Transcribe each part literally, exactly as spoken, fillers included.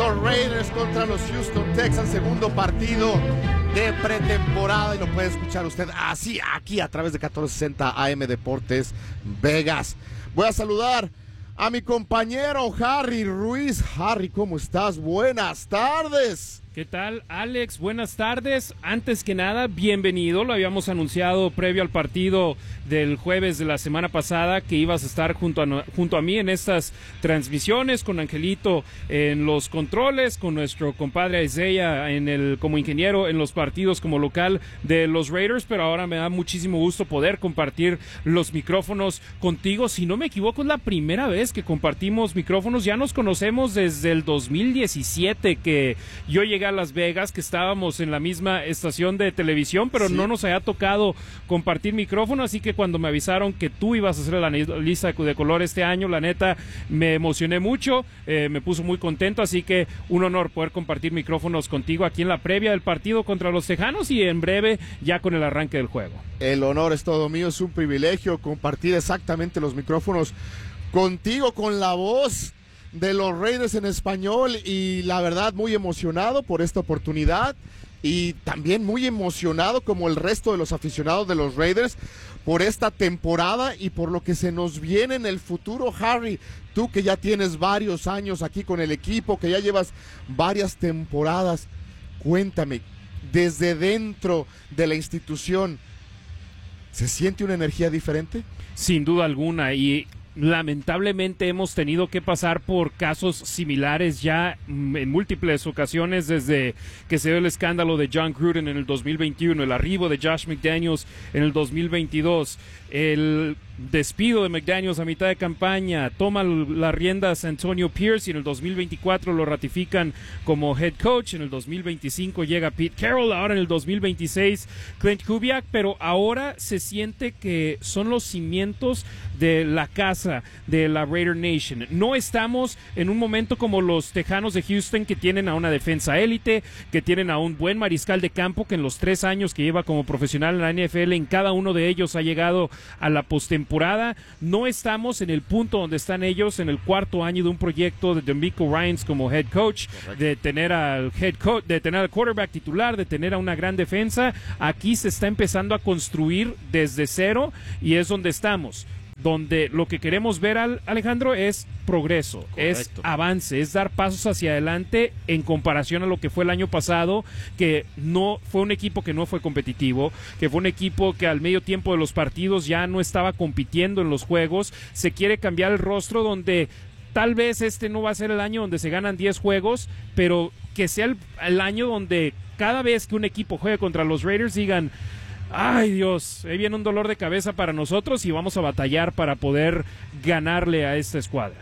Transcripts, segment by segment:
Los Raiders contra los Houston Texans, segundo partido de pretemporada, y lo puede escuchar usted así aquí a través de catorce sesenta A M Deportes Vegas. Voy a saludar a mi compañero Harry Ruiz. Harry, ¿cómo estás? Buenas tardes. ¿Qué tal, Alex? Buenas tardes. Antes que nada, bienvenido. Lo habíamos anunciado previo al partido del jueves de la semana pasada que ibas a estar junto a, junto a mí en estas transmisiones, con Angelito en los controles, con nuestro compadre Isaiah en el, como ingeniero en los partidos como local de los Raiders, pero ahora me da muchísimo gusto poder compartir los micrófonos contigo. Si no me equivoco, es la primera vez que compartimos micrófonos. Ya nos conocemos desde el dos mil diecisiete, que yo llegué a Las Vegas, que estábamos en la misma estación de televisión, pero sí, no nos había tocado compartir micrófono, así que cuando me avisaron que tú ibas a hacer la lista de color este año, la neta me emocioné mucho, eh, me puso muy contento, así que un honor poder compartir micrófonos contigo aquí en la previa del partido contra los Tejanos y en breve ya con el arranque del juego. El honor es todo mío, es un privilegio compartir exactamente los micrófonos contigo, con la voz de los Raiders en español, y la verdad muy emocionado por esta oportunidad, y también muy emocionado como el resto de los aficionados de los Raiders por esta temporada y por lo que se nos viene en el futuro. Harry, tú que ya tienes varios años aquí con el equipo, que ya llevas varias temporadas, cuéntame, desde dentro de la institución, ¿se siente una energía diferente? Sin duda alguna, y lamentablemente hemos tenido que pasar por casos similares ya en múltiples ocasiones, desde que se dio el escándalo de John Gruden en el dos mil veintiuno, el arribo de Josh McDaniels en el dos mil veintidós, el despido de McDaniels a mitad de campaña, toma las riendas Antonio Pierce y en el dos mil veinticuatro lo ratifican como head coach, en el dos mil veinticinco llega Pete Carroll, ahora en el dos mil veintiséis Clint Kubiak, pero ahora se siente que son los cimientos de la casa de la Raider Nation. No estamos en un momento como los Tejanos de Houston, que tienen a una defensa élite, que tienen a un buen mariscal de campo, que en los tres años que lleva como profesional en la N F L, en cada uno de ellos ha llegado a la postemporada. No estamos en el punto donde están ellos en el cuarto año de un proyecto de DeMeco Ryans como head coach. Correcto. de tener al head coach, de tener al quarterback titular, de tener a una gran defensa. Aquí se está empezando a construir desde cero y es donde estamos. Donde lo que queremos ver, al Alejandro, es progreso, correcto, es avance, es dar pasos hacia adelante en comparación a lo que fue el año pasado, que no fue un equipo que no fue competitivo, que fue un equipo que al medio tiempo de los partidos ya no estaba compitiendo en los juegos. Se quiere cambiar el rostro, donde tal vez este no va a ser el año donde se ganan diez juegos, pero que sea el, el año donde cada vez que un equipo juegue contra los Raiders digan: ay Dios, ahí viene un dolor de cabeza para nosotros y vamos a batallar para poder ganarle a esta escuadra.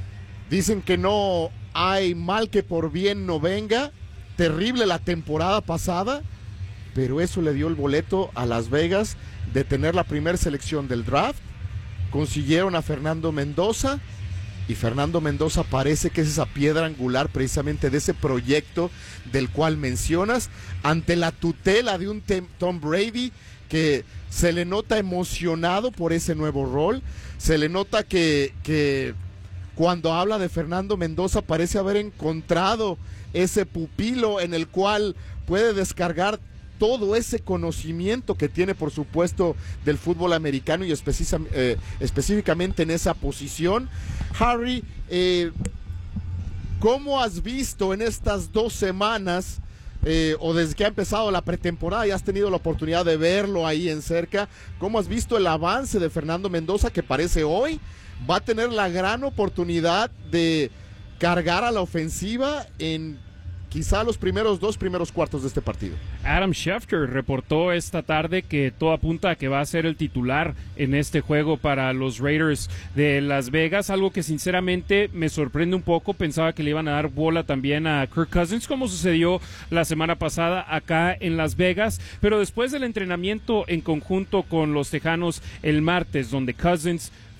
Dicen que no hay mal que por bien no venga. Terrible la temporada pasada, pero eso le dio el boleto a Las Vegas de tener la primera selección del draft. Consiguieron a Fernando Mendoza, y Fernando Mendoza parece que es esa piedra angular precisamente de ese proyecto del cual mencionas, ante la tutela de un Tom Brady que se le nota emocionado por ese nuevo rol. Se le nota que, que cuando habla de Fernando Mendoza parece haber encontrado ese pupilo en el cual puede descargar todo ese conocimiento que tiene, por supuesto, del fútbol americano y especi- eh, específicamente en esa posición. Harry, eh, ¿cómo has visto en estas dos semanas, eh, o desde que ha empezado la pretemporada, y has tenido la oportunidad de verlo ahí en cerca, cómo has visto el avance de Fernando Mendoza, que parece hoy va a tener la gran oportunidad de cargar a la ofensiva en quizá los primeros dos primeros cuartos de este partido? Adam Schefter reportó esta tarde que todo apunta a que va a ser el titular en este juego para los Raiders de Las Vegas, algo que sinceramente me sorprende un poco. Pensaba que le iban a dar bola también a Kirk Cousins, como sucedió la semana pasada acá en Las Vegas, pero después del entrenamiento en conjunto con los Tejanos el martes, donde Cousins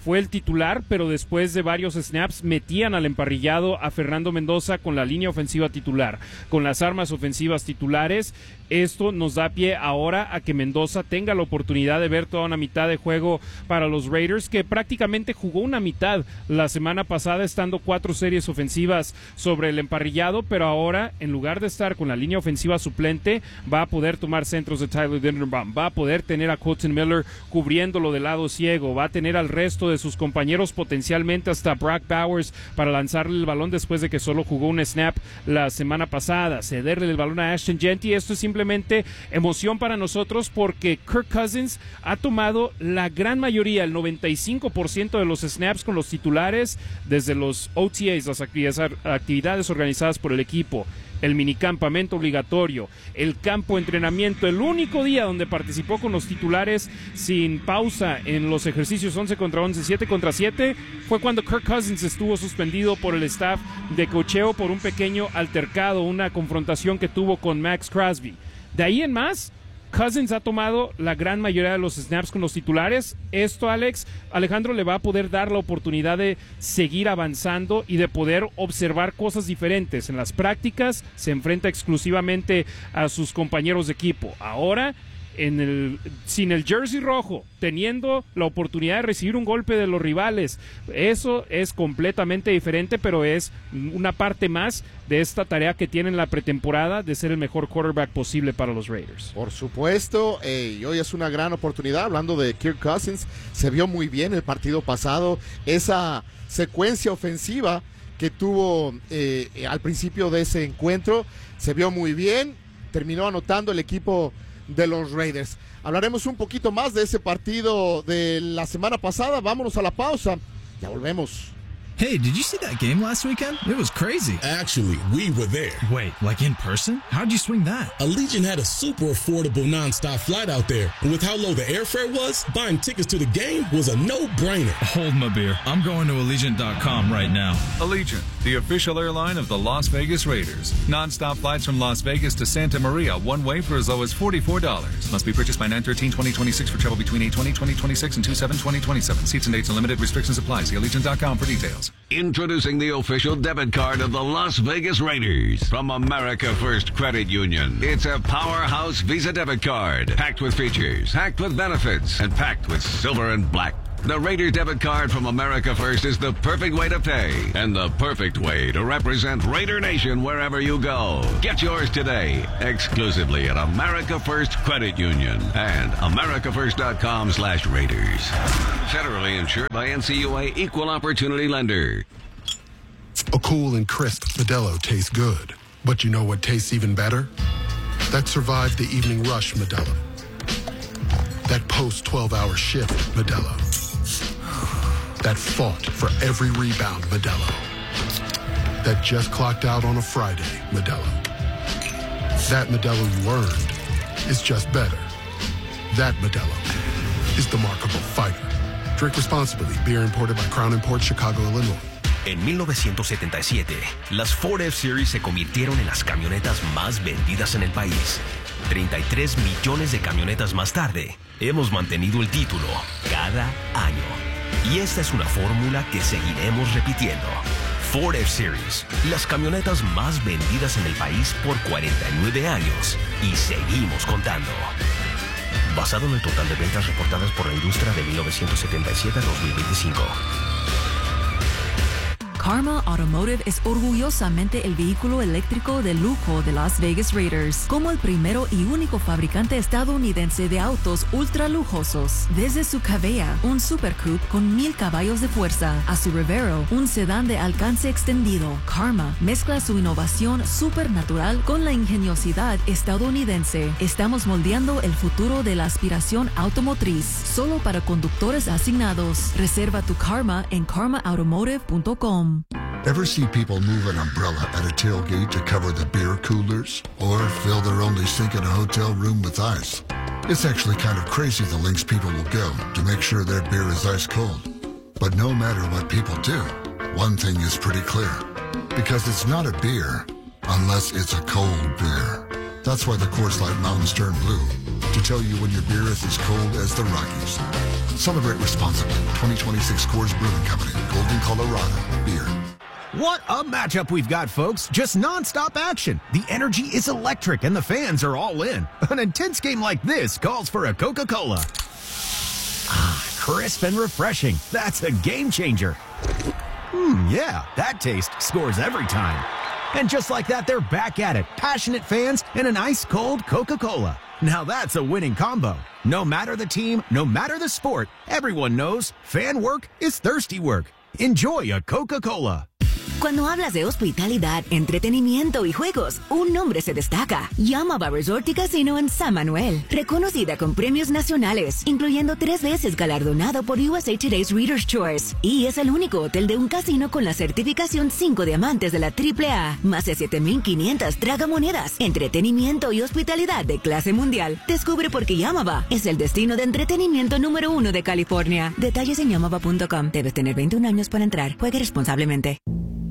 fue el titular, pero después de varios snaps metían al emparrillado a Fernando Mendoza con la línea ofensiva titular, con las armas ofensivas titulares. Esto nos da pie ahora a que Mendoza tenga la oportunidad de ver toda una mitad de juego para los Raiders, que prácticamente jugó una mitad la semana pasada, estando cuatro series ofensivas sobre el emparrillado, pero ahora, en lugar de estar con la línea ofensiva suplente, va a poder tomar centros de Tyler Linderbaum, va a poder tener a Colton Miller cubriéndolo del lado ciego, va a tener al resto de sus compañeros, potencialmente hasta Brock Bowers, para lanzarle el balón después de que solo jugó un snap la semana pasada, cederle el balón a Ashton Jeanty. Esto es simplemente emoción para nosotros porque Kirk Cousins ha tomado la gran mayoría, el noventa y cinco por ciento de los snaps con los titulares desde los O T As, las actividades organizadas por el equipo, el minicampamento obligatorio, el campo de entrenamiento. El único día donde participó con los titulares sin pausa en los ejercicios once contra once, siete contra siete, fue cuando Kirk Cousins estuvo suspendido por el staff de cocheo por un pequeño altercado, una confrontación que tuvo con Max Crosby. De ahí en más, Cousins ha tomado la gran mayoría de los snaps con los titulares. Esto, Alex, Alejandro le va a poder dar la oportunidad de seguir avanzando y de poder observar cosas diferentes. En las prácticas se enfrenta exclusivamente a sus compañeros de equipo. Ahora, en el, sin el jersey rojo, teniendo la oportunidad de recibir un golpe de los rivales, eso es completamente diferente, pero es una parte más de esta tarea que tiene en la pretemporada de ser el mejor quarterback posible para los Raiders. Por supuesto, eh, y hoy es una gran oportunidad. Hablando de Kirk Cousins, se vio muy bien el partido pasado, esa secuencia ofensiva que tuvo eh, al principio de ese encuentro, se vio muy bien, terminó anotando el equipo de los Raiders. Hablaremos un poquito más de ese partido de la semana pasada. Vámonos a la pausa, ya volvemos. Hey, did you see that game last weekend? It was crazy. Actually, we were there. Wait, like in person? How'd you swing that? Allegiant had a super affordable nonstop flight out there. And with how low the airfare was, buying tickets to the game was a no-brainer. Hold my beer. I'm going to Allegiant dot com right now. Allegiant, the official airline of the Las Vegas Raiders. Nonstop flights from Las Vegas to Santa Maria, one way for as low as forty-four dollars. Must be purchased by nine thirteen twenty twenty-six for travel between eight twenty twenty twenty-six and two seven twenty twenty-seven. Seats and dates and limited restrictions apply. See Allegiant dot com for details. Introducing the official debit card of the Las Vegas Raiders from America First Credit Union. It's a powerhouse Visa debit card, packed with features, packed with benefits, and packed with silver and black. The Raiders debit card from America First is the perfect way to pay and the perfect way to represent Raider Nation wherever you go. Get yours today, exclusively at America First Credit Union and America First dot com slash Raiders. Federally insured by N C U A Equal Opportunity Lender. A cool and crisp Modelo tastes good. But you know what tastes even better? That survived the evening rush Modelo. That post twelve hour shift Modelo. That fought for every rebound Modelo. That just clocked out on a Friday Modelo. That Modelo you earned is just better. That Modelo is the markable fighter. Drink responsibly. Beer imported by Crown Imports, Chicago, Illinois. En mil novecientos setenta y siete, las Ford F-Series se convirtieron en las camionetas más vendidas en el país. treinta y tres millones de camionetas más tarde, hemos mantenido el título cada año. Y esta es una fórmula que seguiremos repitiendo. Ford F-Series, las camionetas más vendidas en el país por cuarenta y nueve años. Y seguimos contando. Basado en el total de ventas reportadas por la industria de mil novecientos setenta y siete a dos mil veinticinco. Karma Automotive es orgullosamente el vehículo eléctrico de lujo de Las Vegas Raiders, como el primero y único fabricante estadounidense de autos ultra lujosos. Desde su Cavea, un Super Coupe con mil caballos de fuerza, a su Revero, un sedán de alcance extendido, Karma mezcla su innovación supernatural con la ingeniosidad estadounidense. Estamos moldeando el futuro de la aspiración automotriz, solo para conductores asignados. Reserva tu Karma en karma automotive punto com. Ever see people move an umbrella at a tailgate to cover the beer coolers? Or fill their only sink in a hotel room with ice? It's actually kind of crazy the lengths people will go to make sure their beer is ice cold. But no matter what people do, one thing is pretty clear. Because it's not a beer unless it's a cold beer. That's why the Coors Light Mountain Stern Blue to tell you when your beer is as cold as the Rockies. Celebrate responsibly. twenty twenty-six Coors Brewing Company, Golden, Colorado. Beer. What a matchup we've got, folks. Just non-stop action. The energy is electric and the fans are all in. An intense game like this calls for a Coca-Cola. Ah, crisp and refreshing. That's a game changer. Hmm, yeah, that taste scores every time. And just like that, they're back at it. Passionate fans and an ice-cold Coca-Cola. Now that's a winning combo. No matter the team, no matter the sport, everyone knows fan work is thirsty work. Enjoy a Coca-Cola. Cuando hablas de hospitalidad, entretenimiento y juegos, un nombre se destaca. Yamaba Resort y Casino en San Manuel. Reconocida con premios nacionales, incluyendo tres veces galardonado por U S A Today's Reader's Choice. Y es el único hotel de un casino con la certificación cinco diamantes de la triple A. Más de siete mil quinientas tragamonedas. Entretenimiento y hospitalidad de clase mundial. Descubre por qué Yamaba es el destino de entretenimiento número uno de California. Detalles en yamaba punto com. Debes tener veintiún años para entrar. Juegue responsablemente.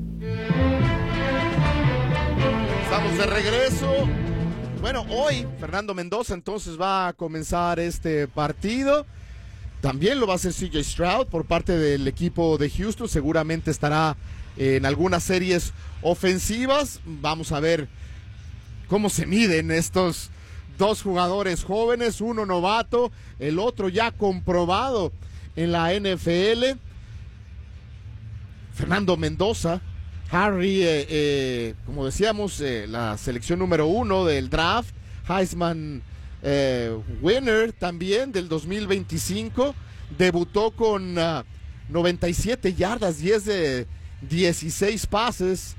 Estamos de regreso. Bueno, hoy Fernando Mendoza entonces va a comenzar este partido. También lo va a hacer C J Stroud por parte del equipo de Houston. Seguramente estará en algunas series ofensivas. Vamos a ver cómo se miden estos dos jugadores jóvenes, uno novato, el otro ya comprobado en la N F L. Fernando Mendoza, Harry, eh, eh, como decíamos, eh, la selección número uno del draft, Heisman eh, winner también del dos mil veinticinco, debutó con uh, noventa y siete yardas, diez de dieciséis pases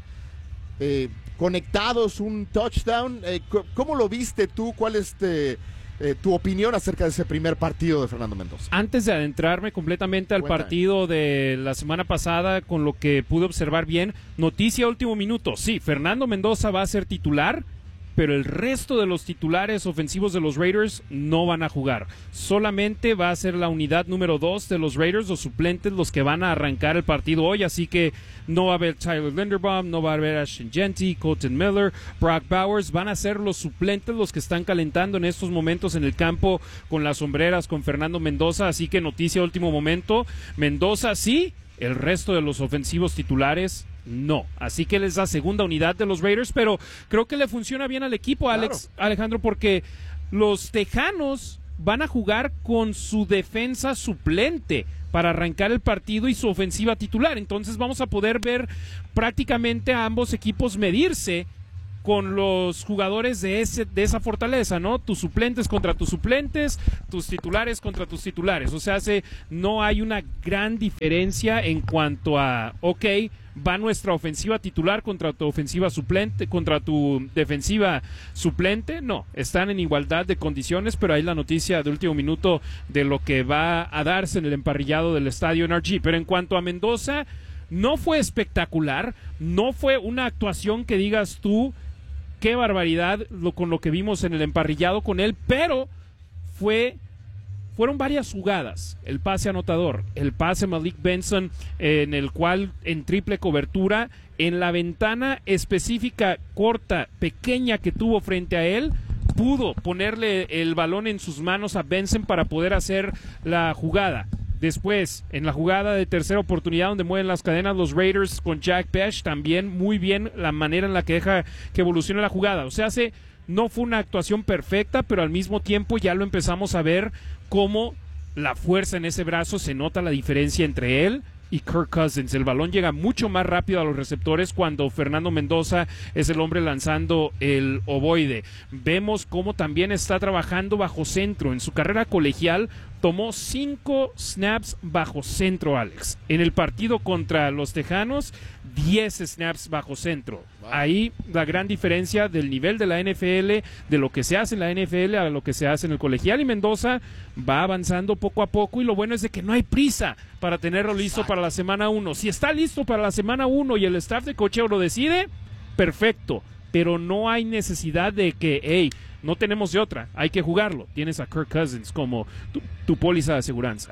eh, conectados, un touchdown. Eh, ¿Cómo lo viste tú? ¿Cuál es te, eh, tu opinión acerca de ese primer partido de Fernando Mendoza? Antes de adentrarme completamente al Cuéntame. partido de la semana pasada, con lo que pude observar bien, noticia último minuto, sí, Fernando Mendoza va a ser titular, pero el resto de los titulares ofensivos de los Raiders no van a jugar. Solamente va a ser la unidad número dos de los Raiders, los suplentes, los que van a arrancar el partido hoy, así que no va a haber Tyler Linderbaum, no va a haber Ashton Jeanty, Colton Miller, Brock Bowers, van a ser los suplentes los que están calentando en estos momentos en el campo con las sombreras con Fernando Mendoza, así que noticia último momento, Mendoza sí, el resto de los ofensivos titulares no, así que él es la segunda unidad de los Raiders, pero creo que le funciona bien al equipo, Alex, claro. Alejandro, porque los Tejanos van a jugar con su defensa suplente para arrancar el partido y su ofensiva titular, entonces vamos a poder ver prácticamente a ambos equipos medirse con los jugadores de ese de esa fortaleza, ¿no? Tus suplentes contra tus suplentes, tus titulares contra tus titulares, o sea, se, no hay una gran diferencia en cuanto a, ok, va nuestra ofensiva titular contra tu ofensiva suplente, contra tu defensiva suplente, no, están en igualdad de condiciones, pero hay la noticia de último minuto de lo que va a darse en el emparrillado del estadio N R G, pero en cuanto a Mendoza, no fue espectacular, no fue una actuación que digas tú, qué barbaridad lo, con lo que vimos en el emparrillado con él, pero fue... Fueron varias jugadas, el pase anotador, el pase Malik Benson, eh, en el cual en triple cobertura, en la ventana específica, corta, pequeña que tuvo frente a él, pudo ponerle el balón en sus manos a Benson para poder hacer la jugada. Después, en la jugada de tercera oportunidad donde mueven las cadenas los Raiders con Jack Pesh, también muy bien la manera en la que deja que evolucione la jugada. O sea, se, no fue una actuación perfecta, pero al mismo tiempo ya lo empezamos a ver cómo la fuerza en ese brazo, se nota la diferencia entre él y Kirk Cousins. El balón llega mucho más rápido a los receptores cuando Fernando Mendoza es el hombre lanzando el ovoide. Vemos cómo también está trabajando bajo centro. En su carrera colegial tomó cinco snaps bajo centro, Alex. En el partido contra los Tejanos, diez snaps bajo centro. Wow. Ahí la gran diferencia del nivel de la N F L, de lo que se hace en la N F L a lo que se hace en el colegial, y Mendoza va avanzando poco a poco, y lo bueno es de que no hay prisa para tenerlo listo para la semana uno. Si está listo para la semana uno y el staff de cocheo lo decide, perfecto, pero no hay necesidad de que, hey, no tenemos de otra, hay que jugarlo. Tienes a Kirk Cousins como tu, tu póliza de aseguranza.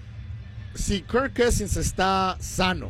Si Kirk Cousins está sano,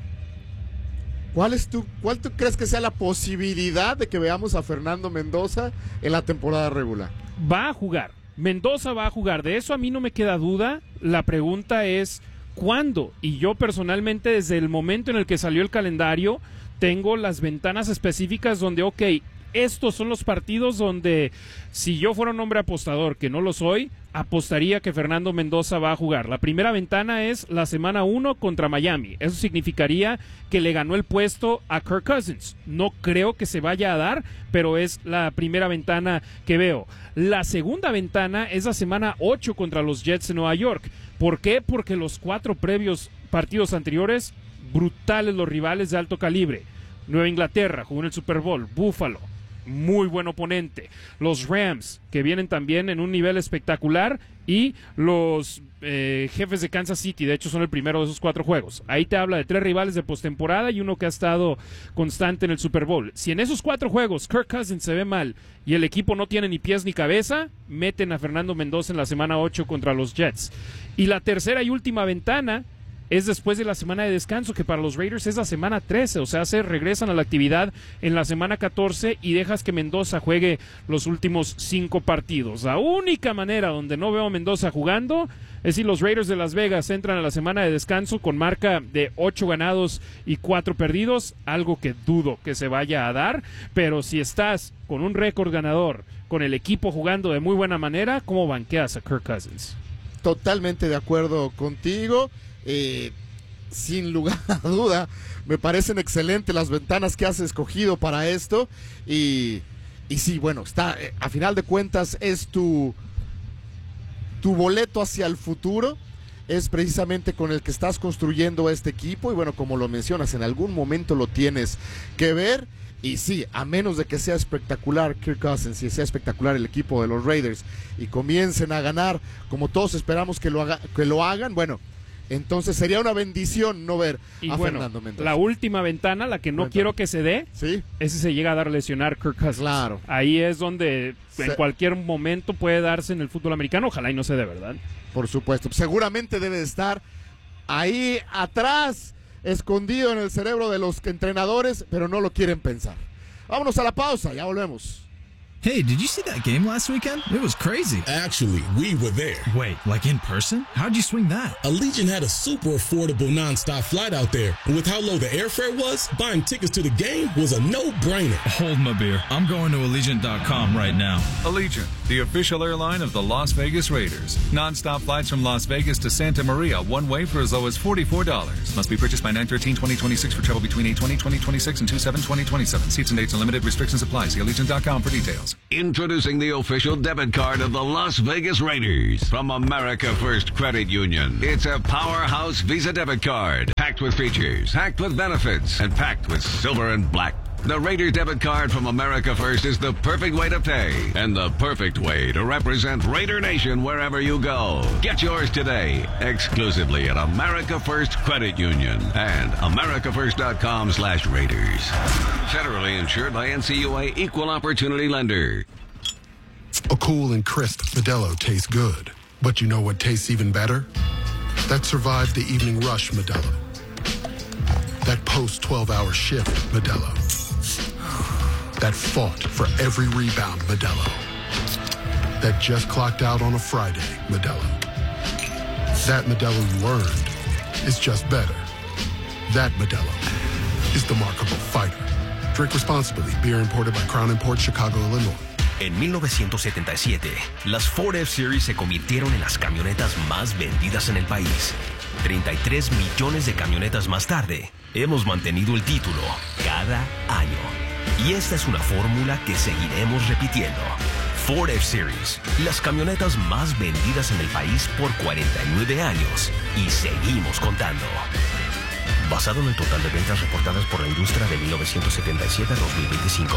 ¿cuál es tu, cuál tú crees que sea la posibilidad de que veamos a Fernando Mendoza en la temporada regular? Va a jugar, Mendoza va a jugar, de eso a mí no me queda duda. La pregunta es ¿cuándo? Y yo personalmente, desde el momento en el que salió el calendario, tengo las ventanas específicas donde, ok, estos son los partidos donde, si yo fuera un hombre apostador, que no lo soy, apostaría que Fernando Mendoza va a jugar. La primera ventana es la semana uno contra Miami. Eso significaría que le ganó el puesto a Kirk Cousins. No creo que se vaya a dar, pero es la primera ventana que veo. La segunda ventana es la semana ocho contra los Jets de Nueva York. ¿Por qué? Porque los cuatro previos partidos anteriores, brutales los rivales de alto calibre. Nueva Inglaterra, jugó en el Super Bowl. Buffalo, muy buen oponente. Los Rams, que vienen también en un nivel espectacular, y los eh, Jefes de Kansas City, de hecho son el primero de esos cuatro juegos. Ahí te habla de tres rivales de postemporada y uno que ha estado constante en el Super Bowl. Si en esos cuatro juegos Kirk Cousins se ve mal y el equipo no tiene ni pies ni cabeza, meten a Fernando Mendoza en la semana ocho contra los Jets. Y la tercera y última ventana es después de la semana de descanso, que para los Raiders es la semana trece, o sea, se regresan a la actividad en la semana catorce y dejas que Mendoza juegue los últimos cinco partidos. La única manera donde no veo a Mendoza jugando es si los Raiders de Las Vegas entran a la semana de descanso con marca de ocho ganados y cuatro perdidos, algo que dudo que se vaya a dar, pero si estás con un récord ganador, con el equipo jugando de muy buena manera, ¿cómo banqueas a Kirk Cousins? Totalmente de acuerdo contigo. Eh, sin lugar a duda, me parecen excelentes las ventanas que has escogido para esto. Y, y sí, bueno, está, eh, a final de cuentas es tu, tu boleto hacia el futuro. Es precisamente con el que estás construyendo este equipo. Y bueno, como lo mencionas, en algún momento lo tienes que ver. Y sí, a menos de que sea espectacular Kirk Cousins y sea espectacular el equipo de los Raiders y comiencen a ganar como todos esperamos que lo, haga, que lo hagan, bueno, entonces sería una bendición no ver y a bueno, Fernando Mendoza. La última ventana, la que no Cuéntame. quiero que se dé, ¿sí? Ese se llega a dar a lesionar Kirk Cousins. Claro. Ahí es donde se... en cualquier momento puede darse en el fútbol americano, ojalá y no se dé, ¿verdad? Por supuesto, seguramente debe de estar ahí atrás, escondido en el cerebro de los entrenadores, pero no lo quieren pensar. Vámonos a la pausa, ya volvemos. Hey, did you see that game last weekend? It was crazy. Actually, we were there. Wait, like in person? How'd you swing that? Allegiant had a super affordable nonstop flight out there. And with how low the airfare was, buying tickets to the game was a no-brainer. Hold my beer. I'm going to Allegiant dot com right now. Allegiant, the official airline of the Las Vegas Raiders. Nonstop flights from Las Vegas to Santa Maria, one way for as low as forty-four dollars. Must be purchased by nine thirteen twenty twenty-six for travel between eight twenty twenty twenty-six and two seven twenty twenty-seven. Seats and dates and limited restrictions apply. See Allegiant dot com for details. Introducing the official debit card of the Las Vegas Raiders from America First Credit Union. It's a powerhouse Visa debit card, packed with features, packed with benefits, and packed with silver and black. The Raider debit card from America First is the perfect way to pay and the perfect way to represent Raider Nation wherever you go. Get yours today, exclusively at America First Credit Union and America First dot com slash Raiders. Federally insured by N C U A Equal Opportunity Lender. A cool and crisp Modelo tastes good. But you know what tastes even better? That survived the evening rush Modelo. That post twelve hour shift Modelo. That fought for every rebound Modelo. That just clocked out on a Friday Modelo. That Modelo you earned is just better. That Modelo is the markable fighter. Drink responsibly. Beer imported by Crown Imports, Chicago, Illinois. En mil novecientos setenta y siete, las Ford F-Series se convirtieron en las camionetas más vendidas en el país. treinta y tres millones de camionetas más tarde, hemos mantenido el título cada año. Y esta es una fórmula que seguiremos repitiendo. Ford F-Series, las camionetas más vendidas en el país por cuarenta y nueve años. Y seguimos contando. Basado en el total de ventas reportadas por la industria de mil novecientos setenta y siete a dos mil veinticinco.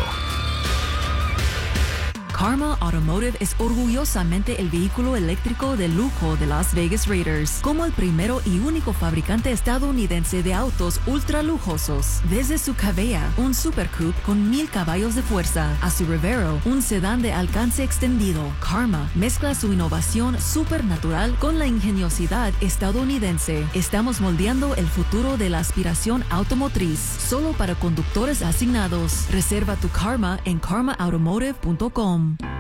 Karma Automotive es orgullosamente el vehículo eléctrico de lujo de Las Vegas Raiders, como el primero y único fabricante estadounidense de autos ultra lujosos. Desde su Cavea, un Super Coupe con mil caballos de fuerza, a su Revero, un sedán de alcance extendido, Karma mezcla su innovación supernatural con la ingeniosidad estadounidense. Estamos moldeando el futuro de la aspiración automotriz, solo para conductores asignados. Reserva tu Karma en karma automotive punto com.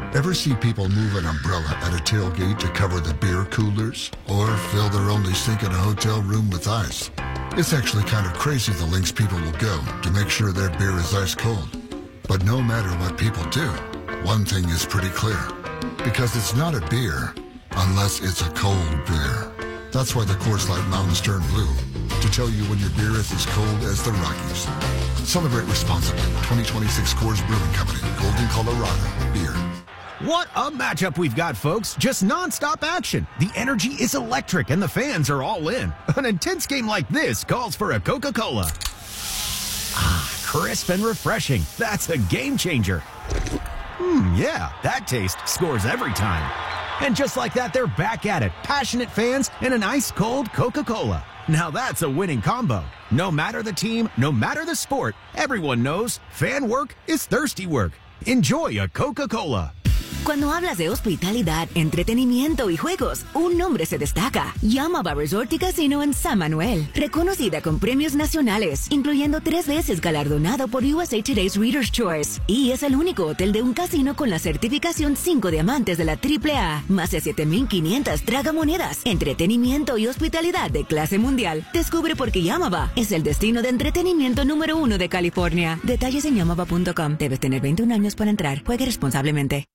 Ever see people move an umbrella at a tailgate to cover the beer coolers? Or fill their only sink in a hotel room with ice? It's actually kind of crazy the lengths people will go to make sure their beer is ice cold. But no matter what people do, one thing is pretty clear. Because it's not a beer unless it's a cold beer. That's why the Coors Light Mountains turn blue. To tell you when your beer is as cold as the Rockies. Celebrate responsibly. twenty twenty-six Coors Brewing Company. Golden, Colorado. Beer. What a matchup we've got, folks. Just non-stop action. The energy is electric and the fans are all in. An intense game like this calls for a Coca-Cola. Ah, crisp and refreshing. That's a game changer. Hmm, yeah, that taste scores every time. And just like that, they're back at it. Passionate fans and an ice-cold Coca-Cola. Now that's a winning combo. No matter the team, no matter the sport, everyone knows fan work is thirsty work. Enjoy a Coca-Cola. Cuando hablas de hospitalidad, entretenimiento y juegos, un nombre se destaca. Yamaba Resort y Casino en San Manuel. Reconocida con premios nacionales, incluyendo tres veces galardonado por U S A Today's Reader's Choice. Y es el único hotel de un casino con la certificación cinco diamantes de la triple A. Más de siete mil quinientas tragamonedas. Entretenimiento y hospitalidad de clase mundial. Descubre por qué Yamaba es el destino de entretenimiento número uno de California. Detalles en yamaba punto com. Debes tener veintiún años para entrar. Juegue responsablemente.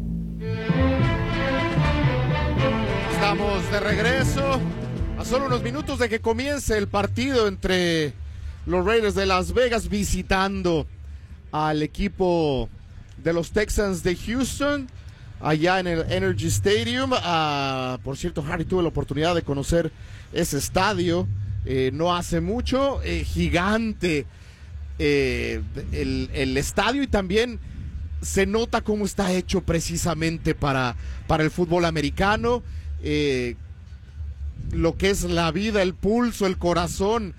Estamos de regreso a solo unos minutos de que comience el partido entre los Raiders de Las Vegas visitando al equipo de los Texans de Houston allá en el Energy Stadium. Uh, por cierto, Harry, tuve la oportunidad de conocer ese estadio eh, no hace mucho. Eh, gigante eh, el, el estadio, y también se nota cómo está hecho precisamente para, para el fútbol americano. Eh, lo que es la vida, el pulso, el corazón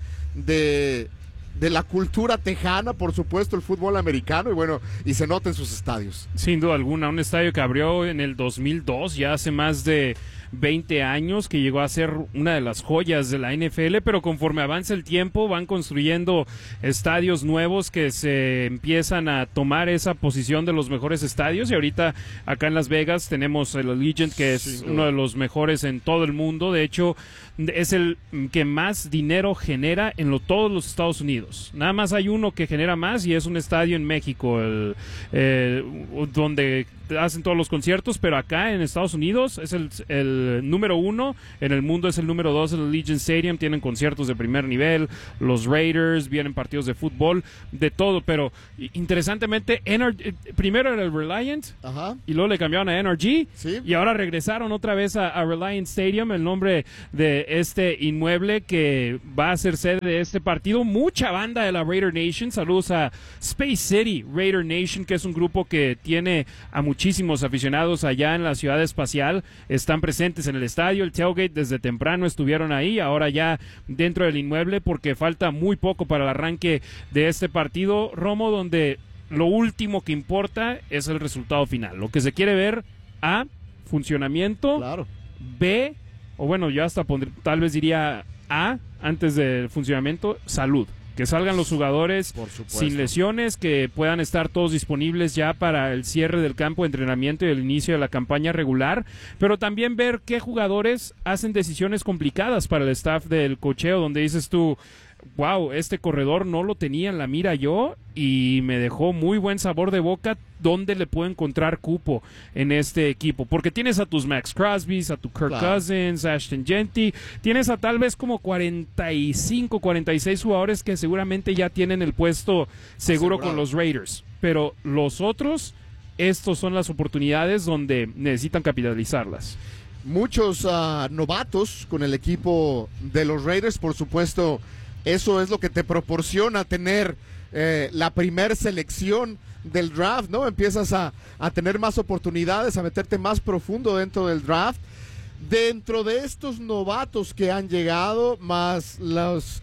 de, de la cultura tejana, por supuesto, el fútbol americano, y bueno, y se nota en sus estadios. Sin duda alguna, un estadio que abrió en el dos mil dos, ya hace más de veinte años, que llegó a ser una de las joyas de la N F L, pero conforme avanza el tiempo van construyendo estadios nuevos que se empiezan a tomar esa posición de los mejores estadios, y ahorita acá en Las Vegas tenemos el Allegiant, que es sí, uno de los mejores en todo el mundo. De hecho, es el que más dinero genera en lo, todos los Estados Unidos. Nada más hay uno que genera más, y es un estadio en México, el, eh, donde hacen todos los conciertos, pero acá en Estados Unidos es el, el número uno, en el mundo es el número dos, el Allegiant Stadium. Tienen conciertos de primer nivel, los Raiders, vienen partidos de fútbol, de todo, pero interesantemente, N R G, primero era el Reliant, ajá, y luego le cambiaron a N R G, sí, y ahora regresaron otra vez a, a Reliant Stadium, el nombre de este inmueble que va a ser sede de este partido. Mucha banda de la Raider Nation, saludos a Space City Raider Nation, que es un grupo que tiene a muchísimos aficionados allá en la ciudad espacial. Están presentes en el estadio, el tailgate desde temprano estuvieron ahí, ahora ya dentro del inmueble, porque falta muy poco para el arranque de este partido, Romo, donde lo último que importa es el resultado final. Lo que se quiere ver: A, funcionamiento, claro. B, o bueno, yo hasta pondré, tal vez diría A antes del funcionamiento, salud. Que salgan los jugadores sin lesiones, que puedan estar todos disponibles ya para el cierre del campo de entrenamiento y el inicio de la campaña regular, pero también ver qué jugadores hacen decisiones complicadas para el staff del cocheo, donde dices tú, wow, este corredor no lo tenía en la mira yo, y me dejó muy buen sabor de boca. ¿Dónde le puedo encontrar cupo en este equipo? Porque tienes a tus Max Crosbys, a tu Kirk claro. Cousins, Ashton Jeanty, tienes a tal vez como cuarenta y cinco, cuarenta y seis jugadores que seguramente ya tienen el puesto seguro Asegurado. Con los Raiders, pero los otros, estos son las oportunidades donde necesitan capitalizarlas. Muchos uh, novatos con el equipo de los Raiders, por supuesto. Eso es lo que te proporciona tener eh, la primer selección del draft, ¿no? Empiezas a, a tener más oportunidades, a meterte más profundo dentro del draft. Dentro de estos novatos que han llegado, más los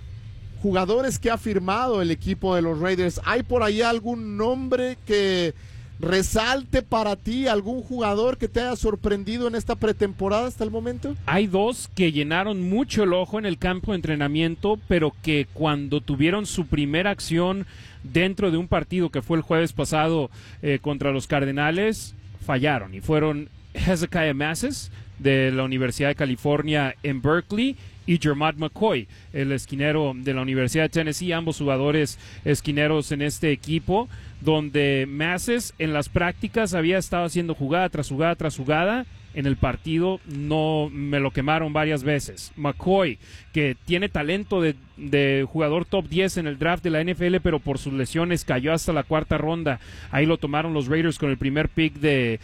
jugadores que ha firmado el equipo de los Raiders, ¿hay por ahí algún nombre que resalte para ti, algún jugador que te haya sorprendido en esta pretemporada hasta el momento? Hay dos que llenaron mucho el ojo en el campo de entrenamiento, pero que cuando tuvieron su primera acción dentro de un partido que fue el jueves pasado eh, contra los Cardenales, fallaron y fueron Hezekiah Masses de la Universidad de California en Berkeley y Jermad McCoy, el esquinero de la Universidad de Tennessee, ambos jugadores esquineros en este equipo, donde Masses en las prácticas había estado haciendo jugada tras jugada tras jugada. En el partido no me lo quemaron varias veces. McCoy, que tiene talento de, de jugador top diez en el draft de la N F L, pero por sus lesiones cayó hasta la cuarta ronda. Ahí lo tomaron los Raiders con el primer pick de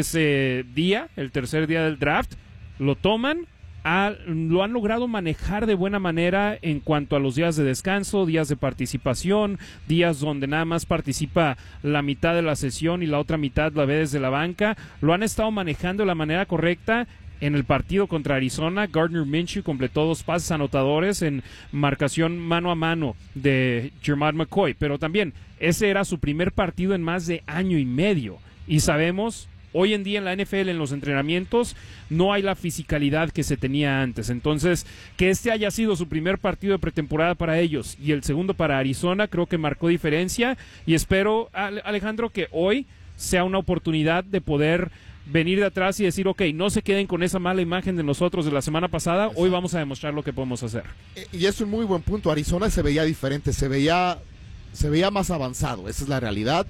ese día, el tercer día del draft. Lo toman. Ha, lo han logrado manejar de buena manera en cuanto a los días de descanso, días de participación, días donde nada más participa la mitad de la sesión y la otra mitad la ve desde la banca. Lo han estado manejando de la manera correcta. En el partido contra Arizona, Gardner Minshew completó dos pases anotadores en marcación mano a mano de Jermad McCoy, pero también ese era su primer partido en más de año y medio y sabemos hoy en día en la N F L, en los entrenamientos, no hay la fisicalidad que se tenía antes. Entonces, que este haya sido su primer partido de pretemporada para ellos y el segundo para Arizona, creo que marcó diferencia. Y espero, Alejandro, que hoy sea una oportunidad de poder venir de atrás y decir, ok, no se queden con esa mala imagen de nosotros de la semana pasada. Exacto. Hoy vamos a demostrar lo que podemos hacer. Y es un muy buen punto. Arizona se veía diferente, se veía, se veía más avanzado. Esa es la realidad.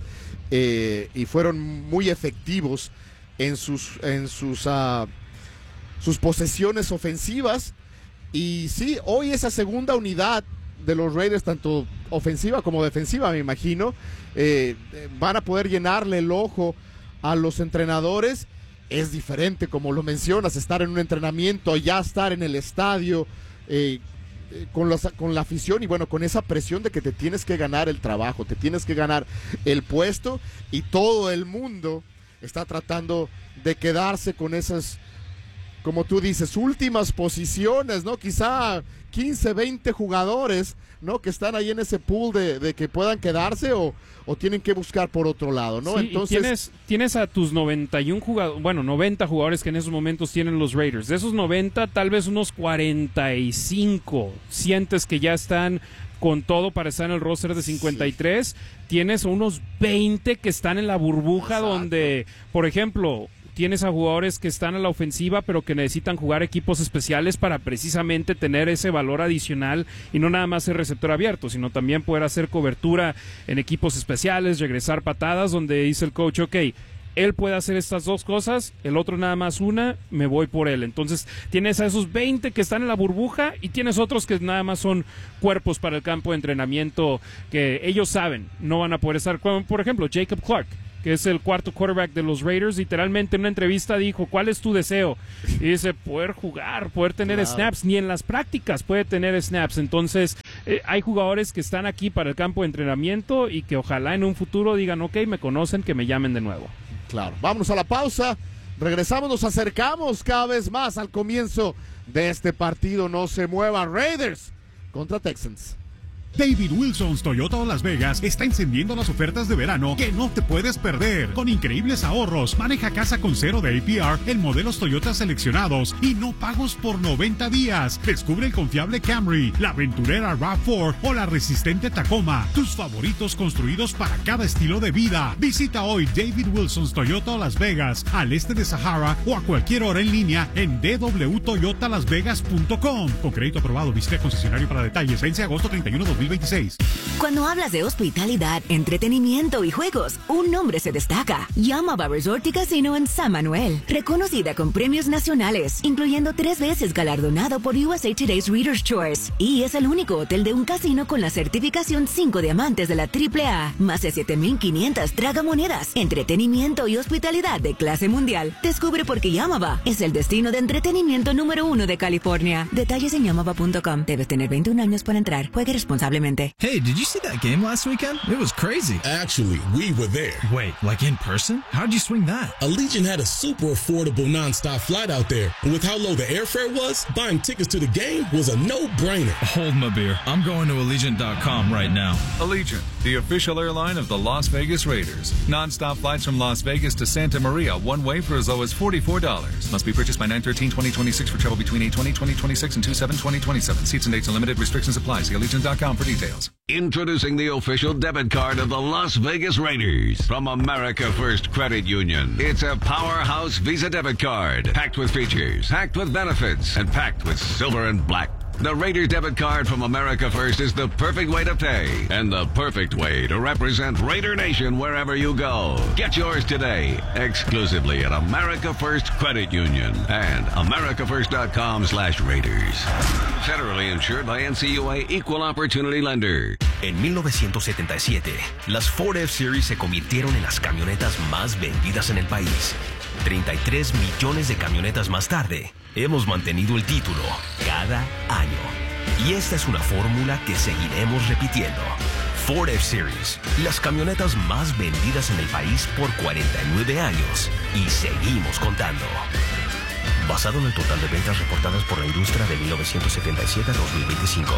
Eh, y fueron muy efectivos en sus en sus uh, sus posesiones ofensivas. Y sí, hoy esa segunda unidad de los Raiders, tanto ofensiva como defensiva, me imagino, eh, van a poder llenarle el ojo a los entrenadores. Es diferente, como lo mencionas, estar en un entrenamiento, ya estar en el estadio, eh, Con, los, con la afición y bueno, con esa presión de que te tienes que ganar el trabajo, te tienes que ganar el puesto y todo el mundo está tratando de quedarse con esas, como tú dices, últimas posiciones, ¿no? Quizá quince, veinte jugadores, ¿no? Que están ahí en ese pool de, de que puedan quedarse o, o tienen que buscar por otro lado, ¿no? Sí, entonces tienes, tienes a tus noventa y un jugadores, bueno, noventa jugadores que en esos momentos tienen los Raiders. De esos noventa, tal vez unos cuarenta y cinco sientes que ya están con todo para estar en el roster de cincuenta y tres. Sí. Tienes unos veinte que están en la burbuja. Exacto. Donde, por ejemplo, tienes a jugadores que están a la ofensiva pero que necesitan jugar equipos especiales para precisamente tener ese valor adicional y no nada más ser receptor abierto, sino también poder hacer cobertura en equipos especiales, regresar patadas, donde dice el coach, ok, él puede hacer estas dos cosas, el otro nada más una, me voy por él. Entonces tienes a esos veinte que están en la burbuja y tienes otros que nada más son cuerpos para el campo de entrenamiento que ellos saben, no van a poder estar, como por ejemplo Jacob Clark, que es el cuarto quarterback de los Raiders. Literalmente en una entrevista dijo, ¿cuál es tu deseo? Y dice, poder jugar, poder tener claro. snaps. Ni en las prácticas puede tener snaps. Entonces, eh, hay jugadores que están aquí para el campo de entrenamiento y que ojalá en un futuro digan, ok, me conocen, que me llamen de nuevo. Claro, vámonos a la pausa. Regresamos, nos acercamos cada vez más al comienzo de este partido. No se muevan, Raiders contra Texans. David Wilson's Toyota Las Vegas está encendiendo las ofertas de verano que no te puedes perder. Con increíbles ahorros, maneja casa con cero de A P R en modelos Toyota seleccionados y no pagos por noventa días. Descubre el confiable Camry, la aventurera RAV cuatro o la resistente Tacoma. Tus favoritos construidos para cada estilo de vida. Visita hoy David Wilson's Toyota Las Vegas, al este de Sahara o a cualquier hora en línea en d w toyota las vegas punto com. Con crédito aprobado, visita concesionario para detalles. Vence agosto treinta y uno, dos mil veintiséis. Cuando hablas de hospitalidad, entretenimiento y juegos, un nombre se destaca. Yamaba Resort y Casino en San Manuel. Reconocida con premios nacionales, incluyendo tres veces galardonado por U S A Today's Reader's Choice. Y es el único hotel de un casino con la certificación cinco diamantes de la triple A. Más de siete mil quinientas tragamonedas, entretenimiento y hospitalidad de clase mundial. Descubre por qué Yamaba es el destino de entretenimiento número uno de California. Detalles en yamaba punto com. Debes tener veintiún años para entrar. Juegue responsablemente. Hey, did you see that game last weekend? It was crazy. Actually, we were there. Wait, like in person? How'd you swing that? Allegiant had a super affordable nonstop flight out there. And with how low the airfare was, buying tickets to the game was a no-brainer. Hold my beer. I'm going to Allegiant dot com right now. Allegiant, the official airline of the Las Vegas Raiders. Nonstop flights from Las Vegas to Santa Maria, one way for as low as forty-four dollars. Must be purchased by nine thirteen twenty twenty-six for travel between eight twenty twenty twenty-six and two seven twenty twenty-seven. Seats and dates are limited. Restrictions apply. See Allegiant dot com. for details. Introducing the official debit card of the Las Vegas Raiders from America First Credit Union. It's a powerhouse Visa debit card, packed with features, packed with benefits, and packed with silver and black. The Raiders debit card from America First is the perfect way to pay and the perfect way to represent Raider Nation wherever you go. Get yours today, exclusively at America First Credit Union and america first dot com slash Raiders. Federally insured by N C U A Equal Opportunity Lender. En mil novecientos setenta y siete, las Ford F-Series se convirtieron en las camionetas más vendidas en el país. treinta y tres millones de camionetas más tarde, hemos mantenido el título cada año. Y esta es una fórmula que seguiremos repitiendo. Ford F-Series, las camionetas más vendidas en el país por cuarenta y nueve años. Y seguimos contando. Basado en el total de ventas reportadas por la industria de mil novecientos setenta y siete a dos mil veinticinco.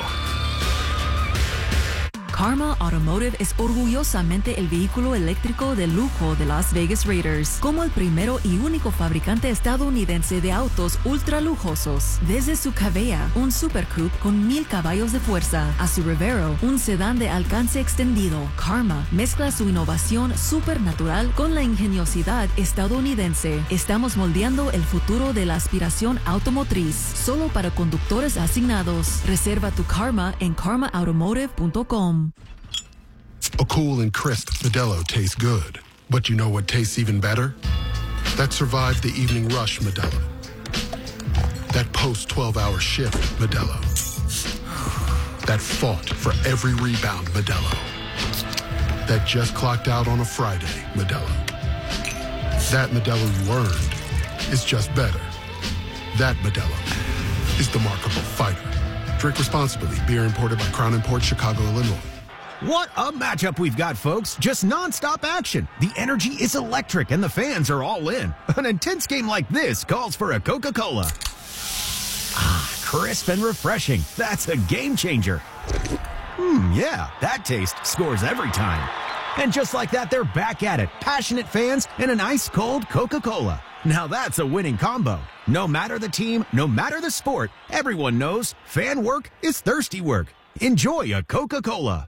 Karma Automotive es orgullosamente el vehículo eléctrico de lujo de Las Vegas Raiders, como el primero y único fabricante estadounidense de autos ultra lujosos. Desde su Cavea, un Super Coupe con mil caballos de fuerza, a su Revero, un sedán de alcance extendido, Karma mezcla su innovación supernatural con la ingeniosidad estadounidense. Estamos moldeando el futuro de la aspiración automotriz, solo para conductores asignados. Reserva tu Karma en karma automotive punto com. A cool and crisp Modelo tastes good. But you know what tastes even better? That survived the evening rush Modelo. That post twelve hour shift Modelo. That fought for every rebound Modelo. That just clocked out on a Friday Modelo. That Modelo you earned is just better. That Modelo is the markable fighter. Drink responsibly. Beer imported by Crown Imports, Chicago, Illinois. What a matchup we've got, folks. Just nonstop action. The energy is electric and the fans are all in. An intense game like this calls for a Coca-Cola. Ah, crisp and refreshing. That's a game changer. Hmm, yeah, that taste scores every time. And just like that, they're back at it. Passionate fans and an ice-cold Coca-Cola. Now that's a winning combo. No matter the team, no matter the sport, everyone knows fan work is thirsty work. Enjoy a Coca-Cola.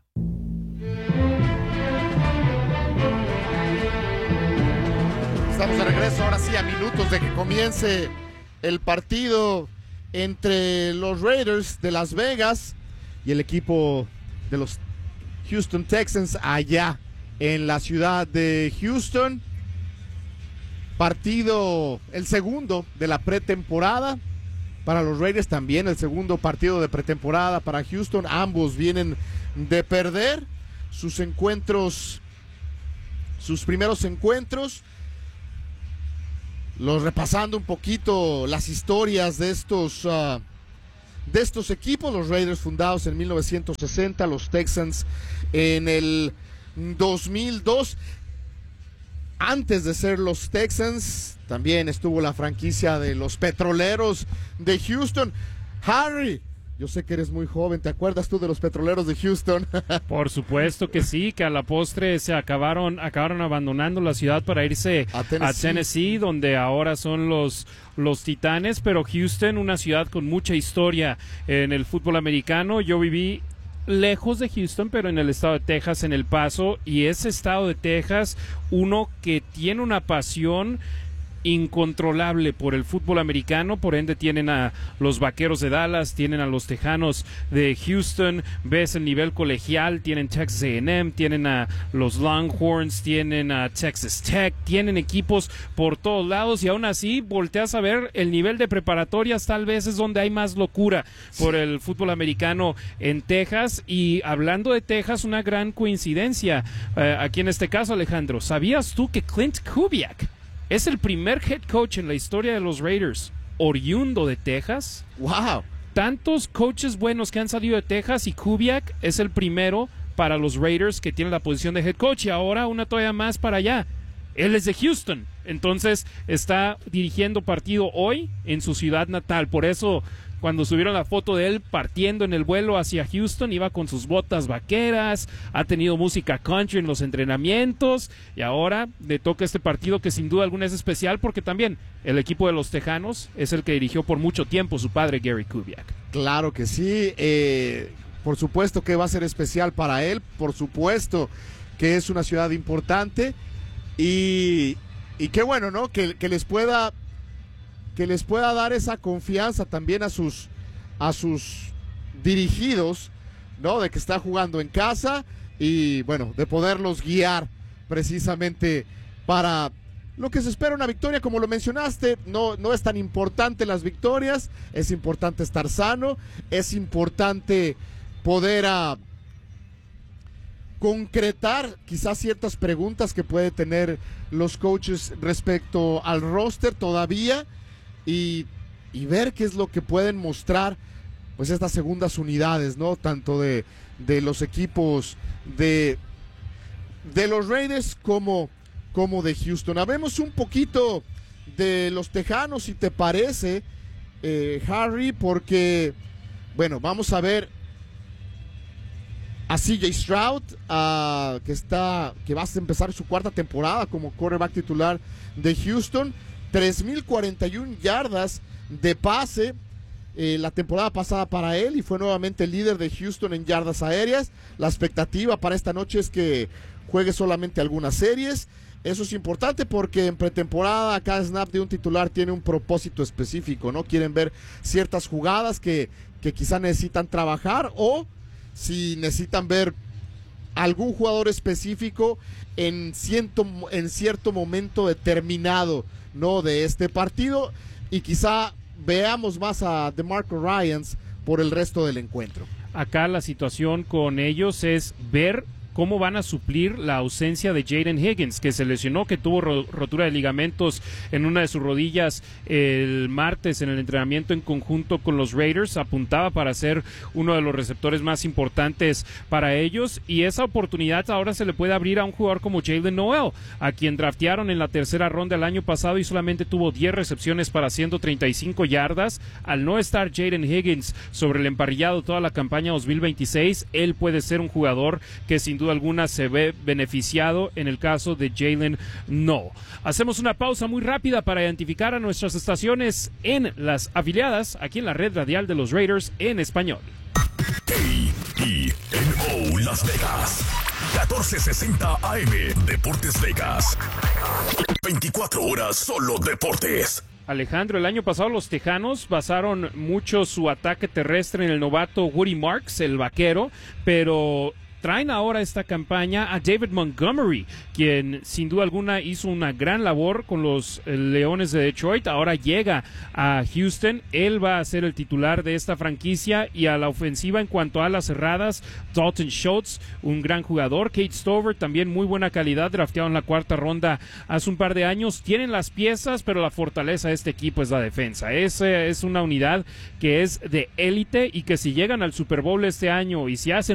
Estamos de regreso ahora sí a minutos de que comience el partido entre los Raiders de Las Vegas y el equipo de los Houston Texans allá en la ciudad de Houston. Partido, el segundo de la pretemporada para los Raiders, también el segundo partido de pretemporada para Houston. Ambos vienen de perder sus encuentros, sus primeros encuentros. Los repasando un poquito las historias de estos uh, de estos equipos. Los Raiders fundados en mil novecientos sesenta, los Texans en el dos mil dos. Antes de ser los Texans, también estuvo la franquicia de los Petroleros de Houston. Harry, yo sé que eres muy joven, ¿te acuerdas tú de los Petroleros de Houston? Por supuesto que sí, que a la postre se acabaron acabaron abandonando la ciudad para irse a Tennessee, a Tennessee donde ahora son los, los Titanes, pero Houston, una ciudad con mucha historia en el fútbol americano. Yo viví lejos de Houston, pero en el estado de Texas, en El Paso, y ese estado de Texas, uno que tiene una pasión incontrolable por el fútbol americano, por ende tienen a los Vaqueros de Dallas, tienen a los Tejanos de Houston, ves el nivel colegial, tienen Texas A and M, tienen a los Longhorns, tienen a Texas Tech, tienen equipos por todos lados, y aún así volteas a ver el nivel de preparatorias, tal vez es donde hay más locura por el fútbol americano en Texas. Y hablando de Texas, una gran coincidencia eh, aquí en este caso, Alejandro, ¿sabías tú que Clint Kubiak es el primer head coach en la historia de los Raiders oriundo de Texas? ¡Wow! Tantos coaches buenos que han salido de Texas y Kubiak es el primero para los Raiders que tiene la posición de head coach, y ahora una todavía más para allá. Él es de Houston, entonces está dirigiendo partido hoy en su ciudad natal. Por eso cuando subieron la foto de él partiendo en el vuelo hacia Houston, iba con sus botas vaqueras, ha tenido música country en los entrenamientos, y ahora le toca este partido que sin duda alguna es especial, porque también el equipo de los Tejanos es el que dirigió por mucho tiempo su padre Gary Kubiak. Claro que sí. eh, por supuesto que va a ser especial para él, por supuesto que es una ciudad importante y, y qué bueno, ¿no? Que, que les pueda que les pueda dar esa confianza también a sus a sus dirigidos, ¿no? De que está jugando en casa y bueno, de poderlos guiar precisamente para lo que se espera una victoria, como lo mencionaste. No, no es tan importante las victorias, es importante estar sano, es importante poder a, concretar quizás ciertas preguntas que puede tener los coaches respecto al roster todavía y, y ver qué es lo que pueden mostrar pues estas segundas unidades, ¿no? Tanto de, de los equipos de, de los Raiders como como de Houston. Hablemos un poquito de los Tejanos, si te parece, eh, Harry, porque, bueno, vamos a ver a C J Stroud, uh, que está, que va a empezar su cuarta temporada como quarterback titular de Houston, tres mil cuarenta y una yardas de pase, eh, la temporada pasada para él, y fue nuevamente el líder de Houston en yardas aéreas. La expectativa para esta noche es que juegue solamente algunas series. Eso es importante porque en pretemporada cada snap de un titular tiene un propósito específico, ¿no? Quieren ver ciertas jugadas que, que quizá necesitan trabajar, o si necesitan ver algún jugador específico en cierto, en cierto momento determinado, ¿no? De este partido, y quizá veamos más a DeMarco Ryans por el resto del encuentro. Acá la situación con ellos es ver cómo van a suplir la ausencia de Jaden Higgins, que se lesionó, que tuvo ro- rotura de ligamentos en una de sus rodillas el martes en el entrenamiento en conjunto con los Raiders. Apuntaba para ser uno de los receptores más importantes para ellos, y esa oportunidad ahora se le puede abrir a un jugador como Jaylen Noel, a quien draftearon en la tercera ronda el año pasado y solamente tuvo diez recepciones para ciento treinta y cinco yardas. Al no estar Jaden Higgins sobre el emparrillado toda la campaña dos mil veintiséis, él puede ser un jugador que sin duda alguna se ve beneficiado en el caso de Jaylen No. Hacemos una pausa muy rápida para identificar a nuestras estaciones en las afiliadas aquí en la red radial de los Raiders en español. A E N O Las Vegas, catorce sesenta A M, Deportes Vegas, veinticuatro horas solo deportes. Alejandro, el año pasado los Tejanos basaron mucho su ataque terrestre en el novato Woody Marks, el vaquero, pero traen ahora esta campaña a David Montgomery, quien sin duda alguna hizo una gran labor con los eh, Leones de Detroit. Ahora llega a Houston, él va a ser el titular de esta franquicia. Y a la ofensiva, en cuanto a las cerradas, Dalton Schultz, un gran jugador, Kate Stover, también muy buena calidad, drafteado en la cuarta ronda hace un par de años. Tienen las piezas, pero la fortaleza de este equipo es la defensa. Es, eh, es una unidad que es de élite, y que si llegan al Super Bowl este año y si hacen